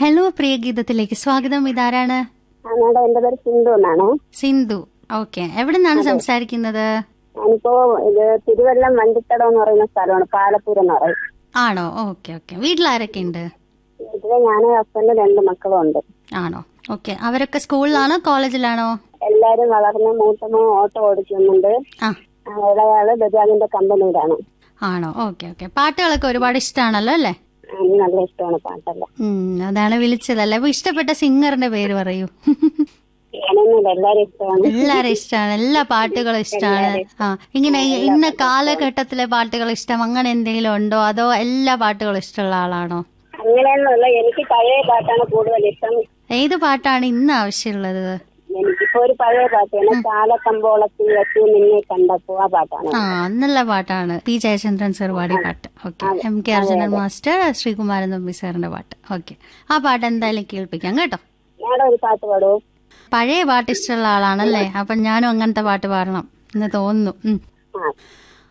Hello, പ്രിയ ഗീതത്തിലേക്ക് സ്വാഗതം. ഇതാരാണ്? Madam, എന്റെ പേര് സിന്ധു എന്നാണ്. സിന്ധു. ഓക്കെ, എവിടെ നിന്നാണ് സംസാരിക്കുന്നത്? ഞാനിപ്പോ ഇത് തിരുവല്ലം വണ്ടിത്തടം എന്ന് പറയുന്ന സ്ഥലമാണ്, പാലപ്പൂർ എന്ന് പറയും. ആണോ? Okay okay. വീട്ടിൽ ആരൊക്കെ ഉണ്ട്? ഇതില് ഞാൻ, ഹസ്ബൻഡ്, 2 മക്കളും ഉണ്ട്. ആണോ? ഓക്കെ. അവരൊക്കെ സ്കൂളിലാണോ കോളേജിലാണോ? എല്ലാരും വളർന്ന് മൂത്തമോ ഓട്ടോ ഓടിക്കുന്നുണ്ട്. ഇളയാള് ബജാജിന്റെ കമ്പനിയിലാണ്. ആണോ? Okay okay. പാട്ടുകളൊക്കെ ഒരുപാട് ഇഷ്ടമാണല്ലോ അല്ലേ? നല്ല ഇഷ്ടമാണ് പാട്ടല്ല. അതാണ് വിളിച്ചതല്ലേ. അപ്പൊ ഇഷ്ടപ്പെട്ട സിംഗറിന്റെ പേര് പറയൂ. എല്ലാരും ഇഷ്ടമാണ്. എല്ലാരും ഇഷ്ടമാണ്, എല്ലാ പാട്ടുകളും ഇഷ്ടമാണ്. ഇങ്ങനെ ഇന്ന കാലഘട്ടത്തിലെ പാട്ടുകൾ ഇഷ്ടം അങ്ങനെ എന്തെങ്കിലും ഉണ്ടോ, അതോ എല്ലാ പാട്ടുകളും ഇഷ്ടമുള്ള ആളാണോ? അങ്ങനെയൊന്നുമില്ല, എനിക്ക് പഴയ പാട്ടാണ് കൂടുതൽ ഇഷ്ടം. ഏത് പാട്ടാണ് ഇന്ന് ആവശ്യമുള്ളത്? എനിക്കിപ്പോ ഒരു പഴയ പാട്ടാണ്, കാലക്കമ്പോളത്തിൽ വെച്ച് നിന്നെ കണ്ടപ്പോ, ആ പാട്ടാണ്. നല്ല പാട്ടാണ്. പി ജയചന്ദ്രൻ സർ പാടിയ പാട്ട്. Okay. M K Arjunan master, Sreekumaran Thampi സാറിന്റെ പാട്ട്. ഓക്കെ, ആ പാട്ട് എന്തായാലും കേൾപ്പിക്കാം കേട്ടോ. മാഡം ഒരു പാട്ട് പാടൂ. പഴയ പാട്ട് ഇഷ്ടമുള്ള ആളാണല്ലേ, അപ്പൊ ഞാനും അങ്ങനത്തെ പാട്ട് പാടണം എന്ന് തോന്നുന്നു.